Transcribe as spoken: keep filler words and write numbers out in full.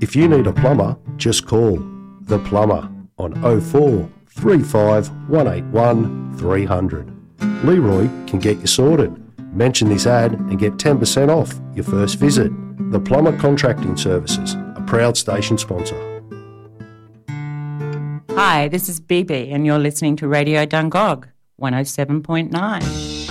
If you need a plumber, just call The Plumber on oh four three five one eight one three hundred. Leroy can get you sorted. Mention this ad and get ten percent off your first visit. The Plumber Contracting Services, a proud station sponsor. Hi, this is B B and you're listening to Radio Dungog one oh seven point nine.